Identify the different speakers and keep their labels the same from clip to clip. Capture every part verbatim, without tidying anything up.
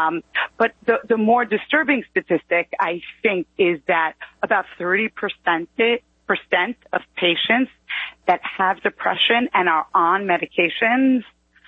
Speaker 1: Um, but the, the more disturbing statistic, I think, is that about thirty percent of patients that have depression and are on medications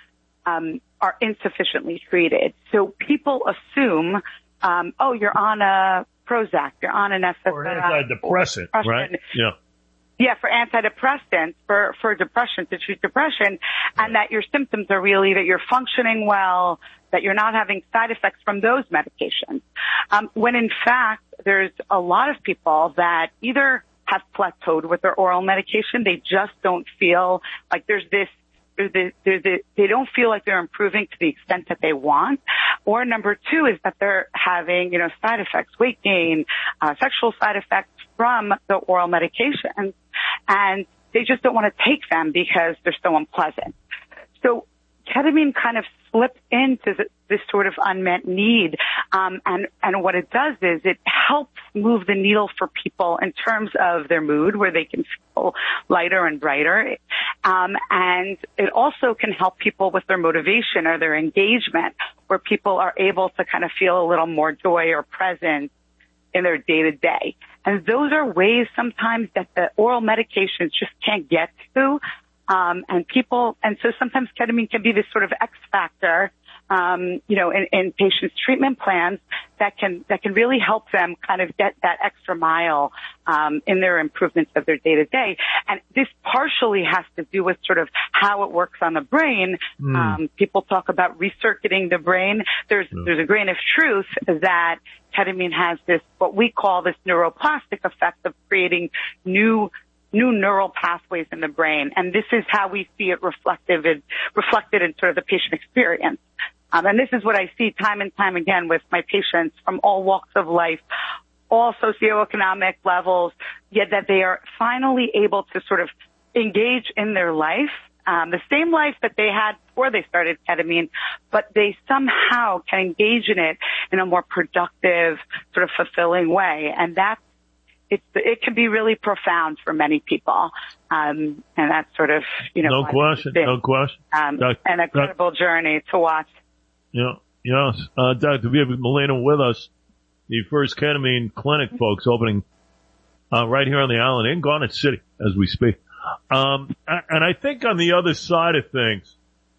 Speaker 1: um, are insufficiently treated. So people assume, um, oh, you're on a Prozac, you're on an S S R I.
Speaker 2: Or antidepressant, or right? Yeah.
Speaker 1: Yeah, for antidepressants, for, for depression, to treat depression, and that your symptoms are really that you're functioning well, that you're not having side effects from those medications. Um, when in fact, there's a lot of people that either have plateaued with their oral medication, they just don't feel like there's this, there's this, there's this, they don't feel like they're improving to the extent that they want. Or number two is that they're having, you know, side effects, weight gain, uh, sexual side effects from the oral medications, and they just don't want to take them because they're so unpleasant. So ketamine kind of slips into the, this sort of unmet need, um, and and what it does is it helps move the needle for people in terms of their mood, where they can feel lighter and brighter, um, and it also can help people with their motivation or their engagement, where people are able to kind of feel a little more joy or presence in their day-to-day. And those are ways sometimes that the oral medications just can't get to. Um, and people, and so sometimes ketamine can be this sort of X factor, um, you know, in, in patients' treatment plans that can, that can really help them kind of get that extra mile, um, in their improvements of their day to day. And this partially has to do with sort of how it works on the brain. Mm. Um, people talk about recircuiting the brain. There's, mm. there's a grain of truth that ketamine has this, what we call this neuroplastic effect of creating new new neural pathways in the brain. And this is how we see it reflective in, reflected in sort of the patient experience. Um, and this is what I see time and time again with my patients from all walks of life, all socioeconomic levels, yet that they are finally able to sort of engage in their life, um, the same life that they had before they started ketamine, but they somehow can engage in it in a more productive, sort of fulfilling way. And that's It's, it can be really profound for many people. Um, and that's sort of, you know,
Speaker 2: no question, no question.
Speaker 1: Um, Doc, an incredible Doc, journey to watch.
Speaker 2: Yeah, yes. Uh, Doctor We have Melina with us, the first ketamine clinic, folks, opening, uh, right here on the island in Garnet City as we speak. Um, and I think on the other side of things,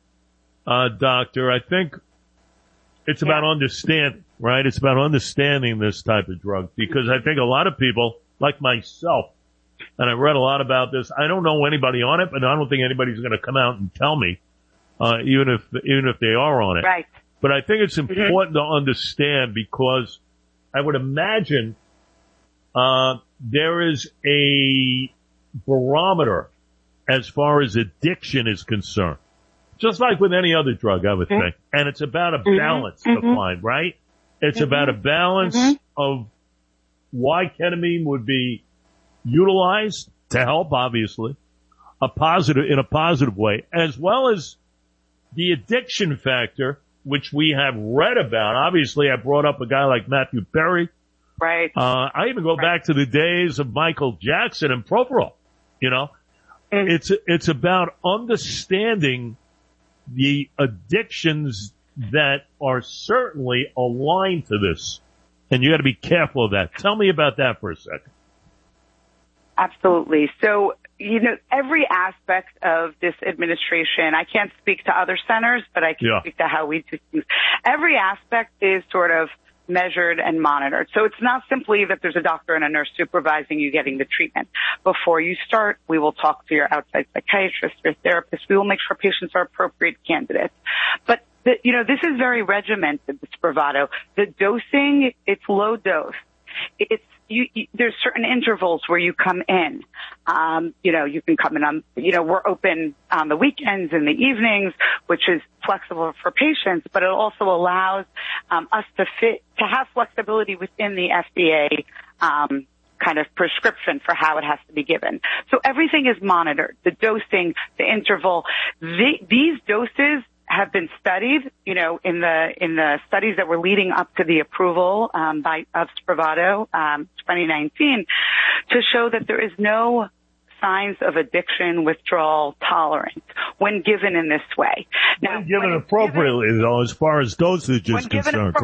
Speaker 2: uh, Doctor, I think it's yeah. about understanding, right? It's about understanding this type of drug, because I think a lot of people, like myself, and I read a lot about this. I don't know anybody on it, but I don't think anybody's going to come out and tell me, uh, even if, even if they are on it.
Speaker 1: Right.
Speaker 2: But I think it's important mm-hmm. to understand, because I would imagine, uh, there is a barometer as far as addiction is concerned. Just like with any other drug, I would mm-hmm. think. And it's about a balance mm-hmm. to find, right? It's mm-hmm. about a balance mm-hmm. of why ketamine would be utilized to help, obviously, a positive, in a positive way, as well as the addiction factor, which we have read about. Obviously, I brought up a guy like Matthew Perry.
Speaker 1: Right.
Speaker 2: Uh, I even go right. back to the days of Michael Jackson and Propofol. You know, mm-hmm. it's, it's about understanding the addictions that are certainly aligned to this. And you got to be careful of that. Tell me about that for a second.
Speaker 1: Absolutely. So, you know, every aspect of this administration, I can't speak to other centers, but I can yeah. speak to how we do things. Every aspect is sort of measured and monitored. So it's not simply that there's a doctor and a nurse supervising you getting the treatment. Before you start, we will talk to your outside psychiatrist, your therapist. We will make sure patients are appropriate candidates. But The, you know, this is very regimented, this Spravato. The dosing, it's low dose. It's, you, you, there's certain intervals where you come in. Um, you know, you can come in on, you know, we're open on the weekends and the evenings, which is flexible for patients, but it also allows, um, us to fit, to have flexibility within the F D A, um, kind of prescription for how it has to be given. So everything is monitored. The dosing, the interval, the, these doses have been studied, you know, in the in the studies that were leading up to the approval um, by of Spravato, um, twenty nineteen, to show that there is no signs of addiction, withdrawal, tolerance when given in this way.
Speaker 2: Now, when given when appropriately, given, though, as far as dosage is concerned.